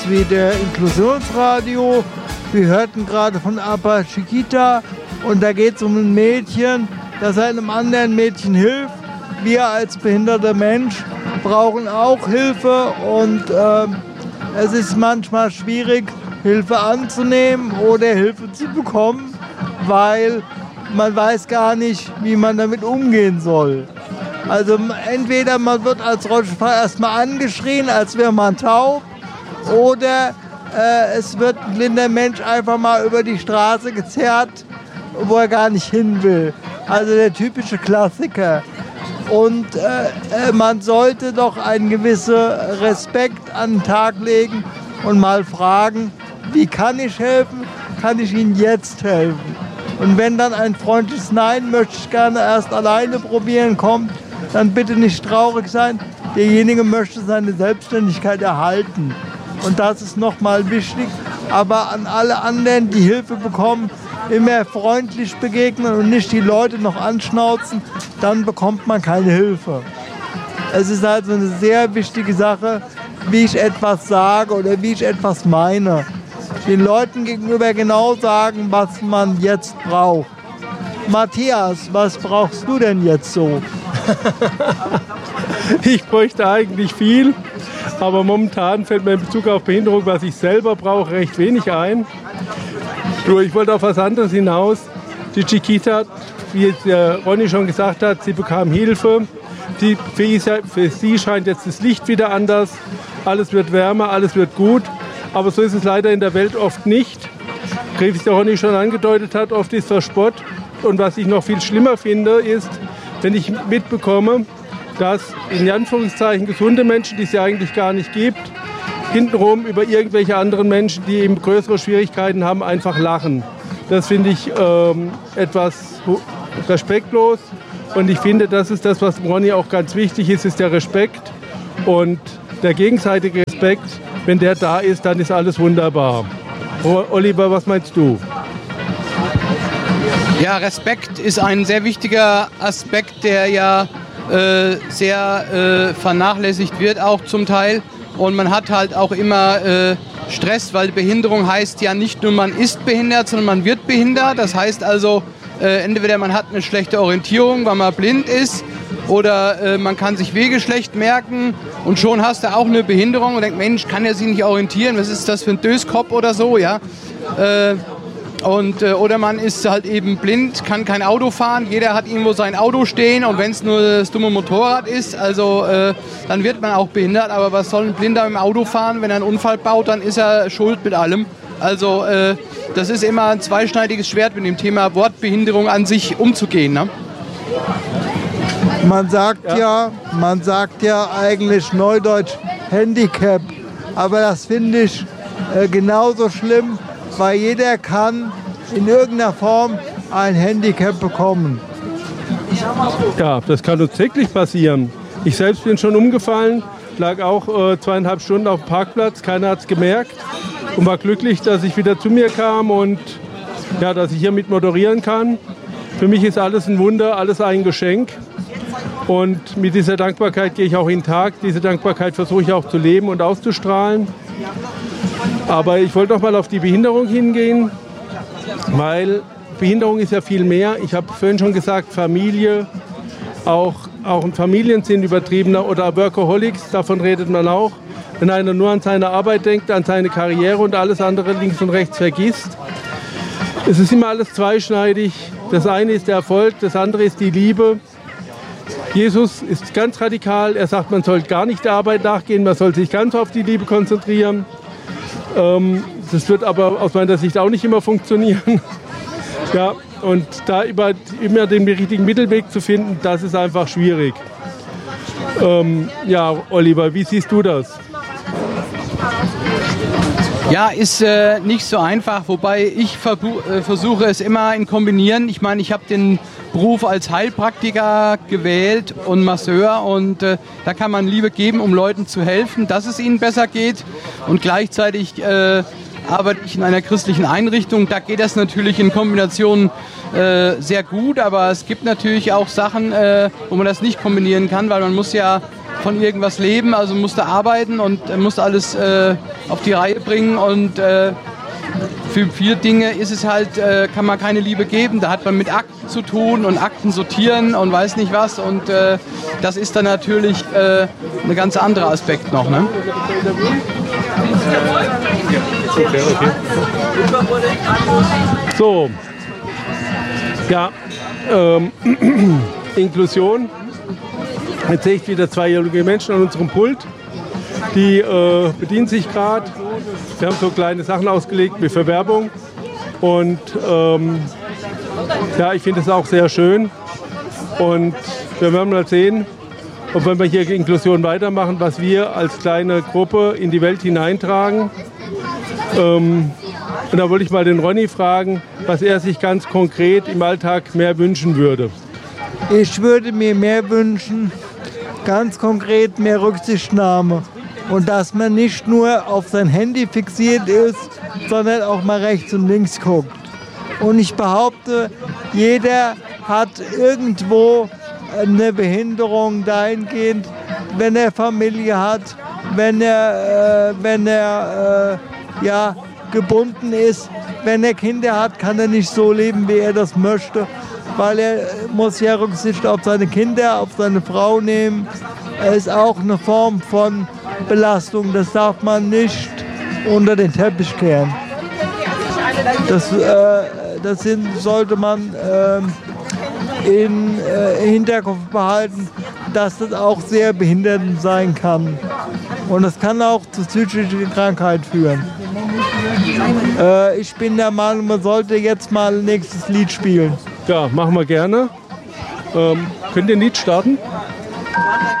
wie der Inklusionsradio. Wir hörten gerade von Apa Chiquita und da geht es um ein Mädchen, das einem anderen Mädchen hilft. Wir als behinderter Mensch brauchen auch Hilfe und es ist manchmal schwierig, Hilfe anzunehmen oder Hilfe zu bekommen, weil man weiß gar nicht, wie man damit umgehen soll. Also entweder man wird als Rollstuhlfahrer erstmal angeschrien, als wäre man taub, oder es wird ein blinder Mensch einfach mal über die Straße gezerrt, wo er gar nicht hin will. Also der typische Klassiker. Und man sollte doch einen gewissen Respekt an den Tag legen und mal fragen, wie kann ich helfen? Kann ich Ihnen jetzt helfen? Und wenn dann ein freundliches Nein, möchte ich gerne erst alleine probieren, kommt, dann bitte nicht traurig sein. Derjenige möchte seine Selbstständigkeit erhalten. Und das ist nochmal wichtig. Aber an alle anderen, die Hilfe bekommen, immer freundlich begegnen und nicht die Leute noch anschnauzen, dann bekommt man keine Hilfe. Es ist also eine sehr wichtige Sache, wie ich etwas sage oder wie ich etwas meine. Den Leuten gegenüber genau sagen, was man jetzt braucht. Matthias, was brauchst du denn jetzt so? Ich bräuchte eigentlich viel, aber momentan fällt mir in Bezug auf Behinderung, was ich selber brauche, recht wenig ein. Nur ich wollte auf was anderes hinaus. Die Chiquita, wie der Ronny schon gesagt hat, sie bekam Hilfe. Für sie scheint jetzt das Licht wieder anders. Alles wird wärmer, alles wird gut. Aber so ist es leider in der Welt oft nicht. Wie der Ronny schon angedeutet hat, oft ist das Spott. Und was ich noch viel schlimmer finde, ist, wenn ich mitbekomme, dass in Anführungszeichen gesunde Menschen, die es ja eigentlich gar nicht gibt, hintenrum über irgendwelche anderen Menschen, die eben größere Schwierigkeiten haben, einfach lachen. Das finde ich etwas respektlos. Und ich finde, das ist das, was Ronny auch ganz wichtig ist der Respekt und der gegenseitige Respekt. Wenn der da ist, dann ist alles wunderbar. Oliver, was meinst du? Ja, Respekt ist ein sehr wichtiger Aspekt, der ja sehr vernachlässigt wird, auch zum Teil. Und man hat halt auch immer Stress, weil Behinderung heißt ja nicht nur, man ist behindert, sondern man wird behindert. Das heißt also, entweder man hat eine schlechte Orientierung, weil man blind ist, oder man kann sich Wege schlecht merken und schon hast du auch eine Behinderung und denkst, Mensch, kann er sich nicht orientieren, was ist das für ein Döskopf oder so, ja. Oder man ist halt eben blind, kann kein Auto fahren, jeder hat irgendwo sein Auto stehen und wenn es nur das dumme Motorrad ist, also dann wird man auch behindert, aber was soll ein Blinder im Auto fahren, wenn er einen Unfall baut, dann ist er schuld mit allem. Also das ist immer ein zweischneidiges Schwert, mit dem Thema Wortbehinderung an sich umzugehen, ne? Man sagt ja eigentlich neudeutsch Handicap, aber das finde ich genauso schlimm, weil jeder kann in irgendeiner Form ein Handicap bekommen. Ja, das kann uns täglich passieren. Ich selbst bin schon umgefallen, lag auch 2,5 Stunden auf dem Parkplatz, keiner hat es gemerkt und war glücklich, dass ich wieder zu mir kam und ja, dass ich hier mit moderieren kann. Für mich ist alles ein Wunder, alles ein Geschenk. Und mit dieser Dankbarkeit gehe ich auch in den Tag. Diese Dankbarkeit versuche ich auch zu leben und auszustrahlen. Aber ich wollte noch mal auf die Behinderung hingehen, weil Behinderung ist ja viel mehr. Ich habe vorhin schon gesagt, Familie, auch Familien sind übertriebener oder Workaholics, davon redet man auch. Wenn einer nur an seine Arbeit denkt, an seine Karriere und alles andere links und rechts vergisst. Es ist immer alles zweischneidig. Das eine ist der Erfolg, das andere ist die Liebe. Jesus ist ganz radikal. Er sagt, man soll gar nicht der Arbeit nachgehen, man soll sich ganz auf die Liebe konzentrieren. Das wird aber aus meiner Sicht auch nicht immer funktionieren. Ja, und da immer den richtigen Mittelweg zu finden, das ist einfach schwierig. Ja, Oliver, wie siehst du das? Ja, ist nicht so einfach, wobei ich versuche es immer in Kombinieren. Ich meine, ich habe den Beruf als Heilpraktiker gewählt und Masseur und da kann man Liebe geben, um Leuten zu helfen, dass es ihnen besser geht und gleichzeitig arbeite ich in einer christlichen Einrichtung. Da geht das natürlich in Kombination sehr gut, aber es gibt natürlich auch Sachen, wo man das nicht kombinieren kann, weil man muss ja von irgendwas leben, also musste arbeiten und musste alles auf die Reihe bringen und für viele Dinge ist es halt, kann man keine Liebe geben. Da hat man mit Akten zu tun und Akten sortieren und weiß nicht was. Und das ist dann natürlich ein ganz anderer Aspekt noch. Ne? Okay. So, ja, Inklusion. Jetzt sehe ich wieder 2 junge Menschen an unserem Pult. Die bedienen sich gerade. Wir haben so kleine Sachen ausgelegt wie für Werbung. Und ja, ich finde es auch sehr schön. Und wir werden mal sehen, ob wir hier Inklusion weitermachen, was wir als kleine Gruppe in die Welt hineintragen. Und da wollte ich mal den Ronny fragen, was er sich ganz konkret im Alltag mehr wünschen würde. Ich würde mir mehr wünschen, ganz konkret mehr Rücksichtnahme. Und dass man nicht nur auf sein Handy fixiert ist, sondern auch mal rechts und links guckt. Und ich behaupte, jeder hat irgendwo eine Behinderung dahingehend, wenn er Familie hat, wenn er gebunden ist. Wenn er Kinder hat, kann er nicht so leben, wie er das möchte, weil er muss ja Rücksicht auf seine Kinder, auf seine Frau nehmen. Es ist auch eine Form von Belastung, das darf man nicht unter den Teppich kehren. Sollte man im Hinterkopf behalten, dass das auch sehr behindernd sein kann. Und das kann auch zu psychischen Krankheit führen. Ich bin der Meinung, man sollte jetzt mal ein nächstes Lied spielen. Ja, machen wir gerne. Könnt ihr ein Lied starten?